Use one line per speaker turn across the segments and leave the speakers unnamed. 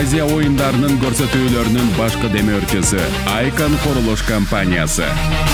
Азия оюндарынын көрсөтүүлөрүнүн башкы демөөрчүсү Айкон курулуш компаниясы.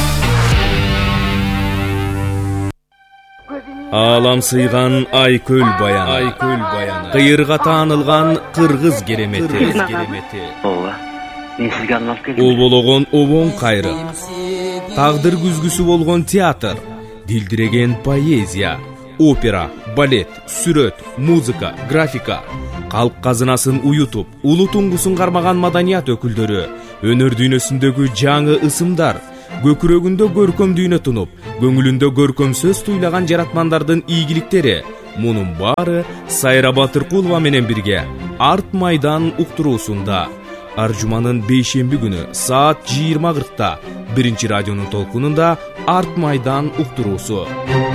Алам сыйган Айкөл баяны. Кыйырга таанылган кыргыз керемети.
Ооба. Мен сизге арналып келдим.
Обологон обоң кайры. Тагдыр күзгүсү болгон театр, дилдиреген поэзия, опера, балет, сүрөт, музыка, графика, калк казынасын уютуп, улуу туңгусун кармаган маданият өкүлдөрү, өнөр дүйнөсүндөгү жаңы ысымдар, көкүрөгүндө көркөм дүйнө тунуп, көңүлүндө көркөм сөз туйлаган жаратмандардын ийгиликтери. Мунун баары Сайра Батыркулова менен бирге Арт майдан уктуруусунда. Аржуманын бейшемби күнү саат 20:40-та биринчи радионун толкунунда Арт майдан уктуруусу.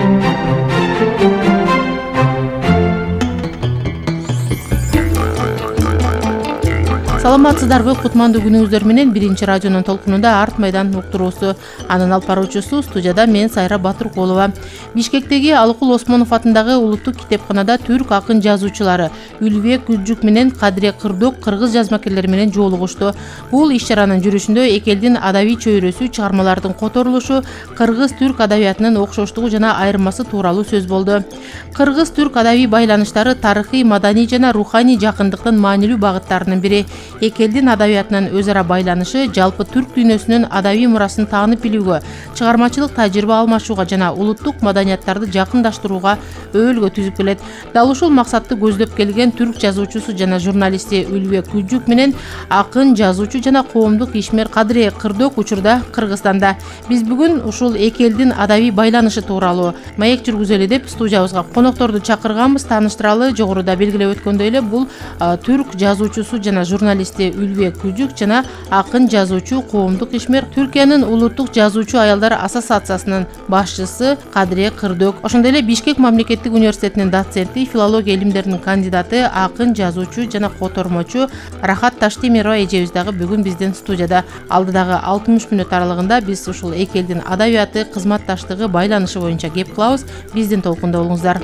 Саламатсыздарбы, кутмандуу күнүңүздөр менен биринчи радионун толкунунда Арт майдан уктуруусу. Анын алып баруучусу студияда мен Сайра Батыркулова. Бишкектеги Алыкул Осмонов атындагы улуттук китепканада түрк акын жазуучулары Үлбек Күлжүк менен Кадыре Кырдök кыргыз жазмакерлери менен жолугушту. Бул иш-чаранын жүрүшүндө эки элдин адабий чөйрөсү, чыгармалардын которулушу, кыргыз-түрк адабиятынын окшоштугу жана айырмасы тууралуу сөз болду. Кыргыз-түрк адабий байланыштары тарыхый, маданий жана руханий жакындыктын маанилүү багыттарынын бири. Эки элдин адабиятынын өз ара байланышы жалпы түрк дүйнөсүнүн адабий мурасын таанып билүүгө, чыгармачылык тажрыйба алмашууга жана улуттук маданияттарды жакындаштырууга өбөлгө түзүп келет. Дал ушул максатты көздөп келген түрк жазуучусу жана журналисти Үлбек Күлжүк менен акын, жазуучу жана коомдук ишмер Кадыре Кырдök учурда Кыргызстанда. Биз бүгүн ушул эки элдин адабий байланышы тууралуу маек жүргүзөлү деп студиябызга конокторду чакырганбыз. Тааныштыралы, жогоруда белгилеп өткөндөй эле бул түрк жазуучусу жана журналисти Үлбек Күлжүк жана акын, жазуучу, коомдук ишмер Түркиянын улуттук жазуучу аялдар ассоциациясынын башчысы Кадыре Кырдök. Ошондой эле Бишкек мамлекеттик университетинин доценти, филология илимдеринин кандидаты, акын, жазуучу жана котормочу Рахат Таштемирова эжебиз дагы бүгүн биздин студияда. Алдыдагы 60 мүнөт аралыгында биз ушул эки элдин адабияты, кызматташтыгы, байланышы боюнча кеп кылабыз. Биздин толкунда болуңуздар.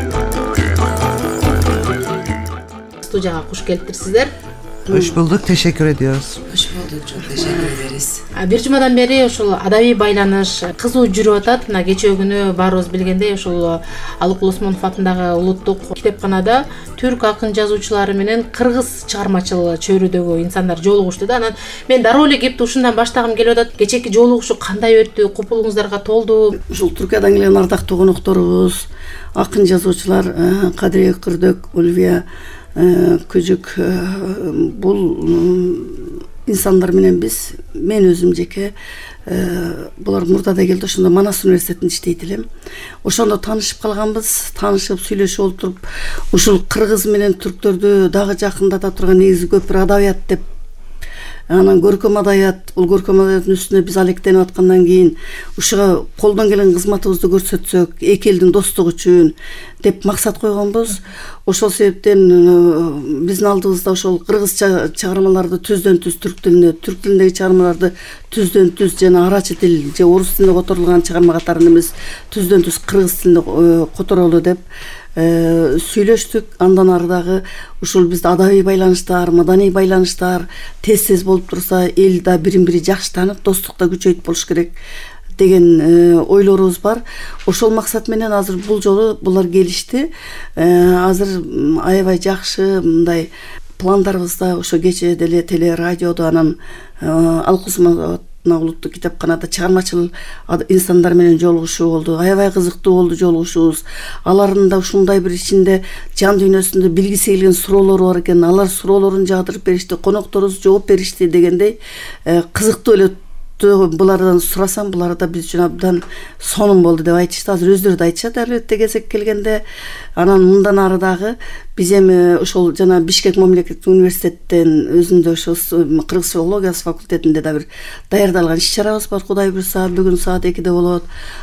Студияга куш келиптирсиздер.
Hoş bulduk, teşekkür ediyoruz.
Hoş bulduk, çok teşekkür ederiz.
Бир жумадан бери ушул адабий байланыш кызуу жүрүп атат. Мына кечээ күнү баарыбыз билгендей ушул Алыкул Осмонов атындагы улуттук китепканада түрк акын жазуучулары менен кыргыз чыгармачыл чөйрөдөгү инсандар жолугушту да. Анан мен дароо эле кепти ушундан баштагым келип атат. Кечээки жолугушуу кандай өттү? Купулуңуздарга толду?
Ушул Түркиядан келген ардактуу конокторубуз, акын жазуучулар Кадыре Кырдök, Үлбек Күлжүк, бул инсандар менен мен өзүм жеке булар мурдада келди, ошондо Манас университетинде иштейт элем. Ошондо таанышып калганбыз, таанышып сүйлөшүп олтуруп, ушул кыргыз менен түрктөрдү дагы жакындата турган негизи көп бир адабият деп, анан көркөм адабият, бул көркөм адабияттын үстүнө биз алектенип аткандан кийин ушуга колдон келген кызматыбызды көрсөтсөк, эки элдин достугу үчүн деп максат койгонбуз. Ошол себептен биздин алдыбызда ошол кыргыз чыгармаларды түздөн түз түрк тилиндеги чыгармаларды түздөн түз жана арачы тил же орус тилинде которулган чыгарма катарында эмес, түздөн түз кыргыз тилинде которолу деп сүйлөштүк. Андан ары дагы ушул бизде адабий байланыштар, маданий байланыштар тез болуп турса, эл да бирин бири жакшы таанып, достук да күчөйт болуш керек деген ойлорубуз бар. Ошол максат менен азыр бул жолу булар келишти. Азыр аябай жакшы мындай пландарыбызда ошо кечээ деле теле радиодо, анан Алыкул Осмонов улуттук китепканада чыгармачыл инсандар менен жолугушуу болду. Аябай кызыктуу болду жолугушуубуз. Алардын да ушундай бир ичинде жан дүйнөсүндө билгиси келген суроолору бар экен. Алар суроолорун жаадырып беришти, конокторубуз жооп беришти дегендей кызыктуу эле булардан сурасам, булар да биз үчүн абдан сонун болду деп айтышты. Азыр өздөрү да айтышат албетте кезек келгенде. Анан мындан ары дагы биз эми ошол жана Бишкек мамлекеттик университеттен өзүндө ошо кыргыз филологиясы факультетинде да бир даярдалган иш-чарабыз бар. Кудай буйрса бүгүн саат 2-де болот.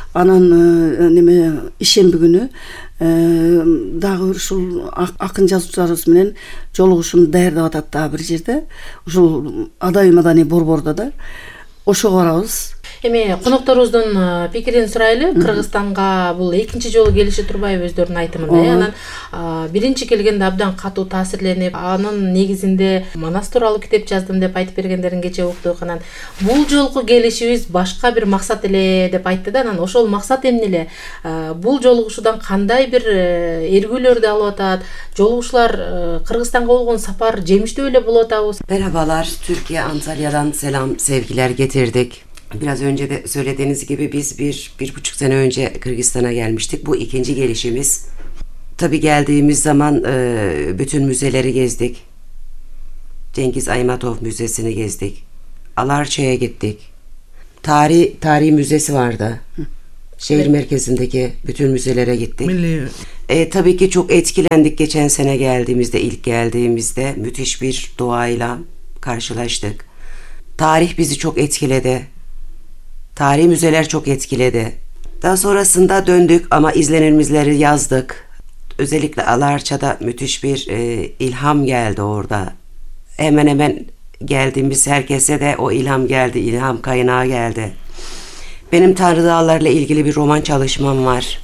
Анан ишемби күнү дагы ушул акын жазуучуларыбыз менен жолугушууну даярдап атат дагы бир жерде. Ушул адабий маданий борбордо да. Ошого барабыз.
Эми конокторубуздун пикирин сурайлы. Кыргызстанга бул экинчи жолу келиши турбайбы өздөрүнүн айтымында. Анан биринчи келгенде абдан катуу таасирленип, анын негизинде Манас тууралуу китеп жаздым деп айтып бергендерин кече уктук. Анан бул жолку келишибиз башка бир максат эле деп айтты да. Анан ошол максат эмне эле? Бул жолугушуудан кандай бир эргүүлөрдү алып атат? Жолугушуулар Kırgızistan'a olgun safar жемиштүү эле болуп атабыз.
Merhabalar, Türkiye Antalya'dan selam, sevgiler getirdik. Biraz önce de söylediğiniz gibi biz bir buçuk sene önce Kırgızistan'a gelmiştik. Bu ikinci gelişimiz. Tabii geldiğimiz zaman bütün müzeleri gezdik. Cengiz Aymatov Müzesi'ni gezdik. Alarça'ya gittik. Tarihi müzesi vardı. Şehir merkezindeki bütün müzelere gittik. Tabii ki çok etkilendik geçen sene ilk geldiğimizde. Müthiş bir doğayla karşılaştık. Tarih bizi çok etkiledi. Tarihi müzeler çok etkiledi. Daha sonrasında döndük ama izlenimleri yazdık. Özellikle Alarça'da müthiş bir ilham geldi orada. Hemen hemen geldiğimiz herkese de o ilham geldi, ilham kaynağı geldi. Benim Tanrı Dağları'yla ilgili bir roman çalışmam var.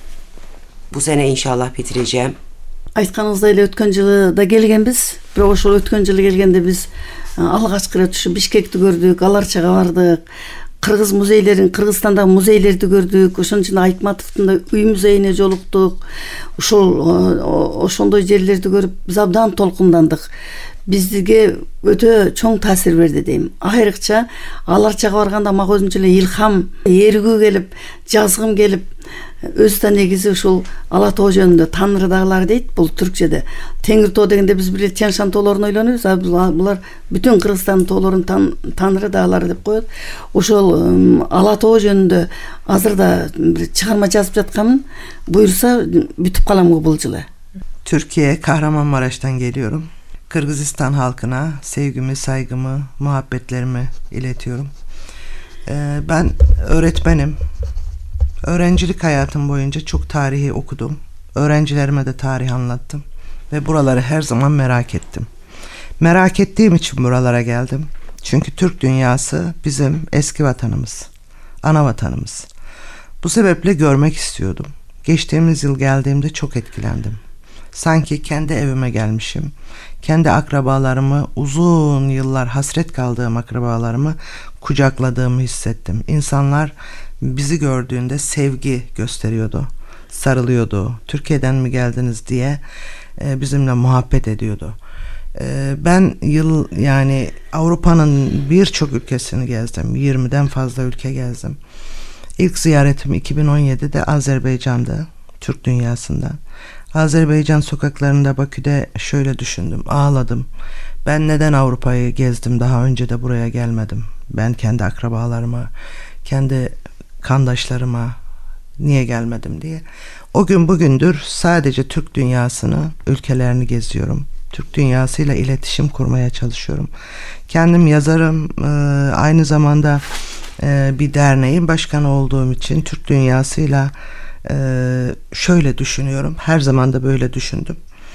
Bu sene inşallah bitireceğim.
Aytkanыңыздай эле өткөн жылы да келгенбиз. Бирок ошол өткөн жылы келгенде биз алгачкы ирет ушу Бишкекти көрдүк, Аларчага бардык. Кыргыз музейлерин, Кыргызстандагы музейлерди көрдүк. Ошонун ичинде Айтматовдун да үй музейине жолуктук. Ошондой жерлерди көрүп биз абдан толкундандык. Бизге өтө чоң таасир берди дейм. Айрыкча Аларчага барганда мага өзүнчө эле илхам, эргүү келип, жазгым келип, өзү да негизи ушул Ала тоо жөнүндө Танры дагылар дейт. Бул түркчеде Теңир тоо дегенде биз бир Тянь-Шань тоолорун ойлонобуз. Булар бүтүн Кыргызстандын тоолорун Танры дагылар деп коет. Ошол Ала тоо жөнүндө азыр да бир чыгарма жазып жатканмын. Буйрса бүтүп калам бул жылы.
Türkiye, Kahramanmaraş'tan geliyorum. Kırgızistan halkına sevgimi, saygımı, muhabbetlerimi iletiyorum. Ben öğretmenim. Öğrencilik hayatım boyunca çok tarihi okudum. Öğrencilerime de tarih anlattım. Ve buraları her zaman merak ettim. Merak ettiğim için buralara geldim. Çünkü Türk dünyası bizim eski vatanımız, ana vatanımız. Bu sebeple görmek istiyordum. Geçtiğimiz yıl geldiğimde çok etkilendim. Sanki kendi evime gelmişim. Kendi akrabalarımı, uzun yıllar hasret kaldığım akrabalarımı kucakladığımı hissettim. İnsanlar bizi gördüğünde sevgi gösteriyordu, sarılıyordu. Türkiye'den mi geldiniz diye bizimle muhabbet ediyordu. Ben yani Avrupa'nın birçok ülkesini gezdim. 20'den fazla ülke gezdim. İlk ziyaretim 2017'de Azerbaycan'da, Türk dünyasında. Azerbaycan sokaklarında Bakü'de şöyle düşündüm, ağladım. Ben neden Avrupa'yı gezdim, daha önce de buraya gelmedim? Ben kendi akrabalarıma, kendi kandaşlarıma niye gelmedim diye. O gün bugündür sadece Türk dünyasını, ülkelerini geziyorum. Türk dünyasıyla iletişim kurmaya çalışıyorum. Kendim yazarım, aynı zamanda bir derneğin başkanı olduğum için Türk dünyasıyla şöyle düşünüyorum. Her zaman da böyle düşündüm.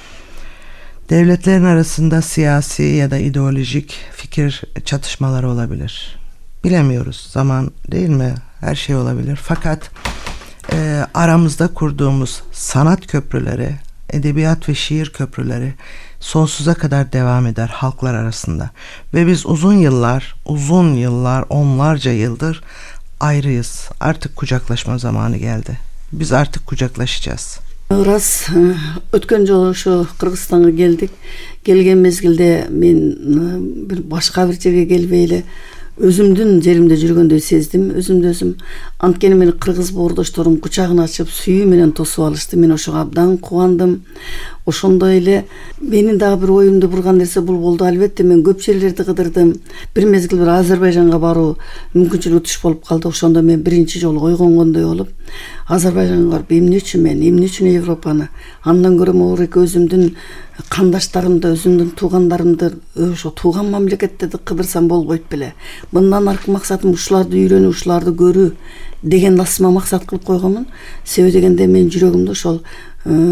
Devletlerin arasında siyasi ya da ideolojik fikir çatışmaları olabilir. Bilemiyoruz. Zaman değil mi? Her şey olabilir. Fakat aramızda kurduğumuz sanat köprüleri, edebiyat ve şiir köprüleri sonsuza kadar devam eder halklar arasında. Ve biz uzun yıllar, onlarca yıldır ayrıyız. Artık kucaklaşma zamanı geldi. Biz artık kucaklaşacağız.
Раз өткөн жолу ошо Кыргызстанга келдик. Келген мезгилде мен бир башка бир жерге келбей эле өзүмдүн жеримде жүргөндөй сездим. Өзүмдү өзүм анткени мени кыргыз боордошторум кучагын ачып сүйүү менен тосуп алышты. Мен ошого абдан кубандым. Ошондой эле менин дагы бир оюмду бурган нерсе бул болду. Албетте мен көп жерлерди кыдырдым. Бир мезгил бир Азербайжанга баруу мүмкүнчүлүгү туш болуп калды. Ошондо мен биринчи жолу ойгонгондой болуп Азербайжанга барып эмне үчүн Европаны? Андан көрө могу өзүмдүн кандаштарымды, өзүмдүн туугандарымды ошо тууган мамлекеттерди кыдырсам болбойт беле. Мындан аркы максатым ушуларды үйрөнүү, ушуларды көрүү деген асма максат кылып койгонмун. Себеби дегенде мен жүрөгүмдө ошол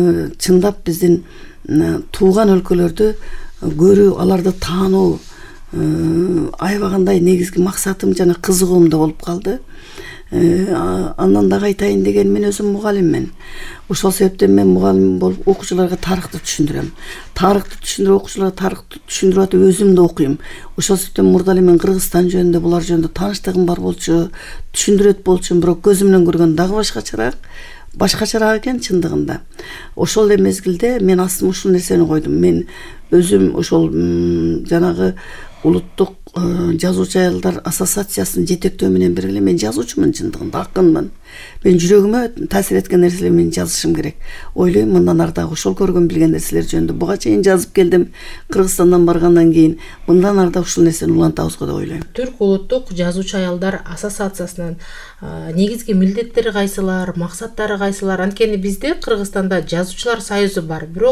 чындап биздин тууган өлкөлөрдү көрүү, аларды таануу аябагандай негизги максатым жана кызыгуум да болуп калды. Андан дагы айтайын деген, мен өзүм мугалиммен. Ошол себептен мен мугалим болуп окуучуларга тарыхты түшүндүрөм. Тарыхты түшүндүрүп, окуучуларга тарыхты түшүндүрүп атып өзүм да окуйм. Ошол себептен мурда эле мен Кыргызстан жөнүндө, булар жөнүндө тааныштыгым бар болчу, түшүндүрөт болчумун, бирок көзүм менен көргөн дагы башкачараак экен чындыгында. Ошол эле мезгилде мен астыма ушул нерсени койдум. Мен өзүм ошол жанагы улуттук жазуучу аялдар ассоциациясынын жетектөө менен бирге мен жазуучумун, чындыгында акынмын. Мен жүрөгүмө таасир эткен нерселер мен жазышым керек. Ойлойм, мындан ары дагы ошол көргөн билген нерселер жөнүндө буга чейин жазып келдим. Кыргызстандан баргандан кийин мындан ары дагы ушул нерсени улантабыз го деп ойлойм.
Түрк улуттук жазуучу аялдар ассоциациясынын негизги милдеттери кайсылар, максаттары кайсылар? Анткени бизде Кыргызстанда жазуучулар союзу бар, бирок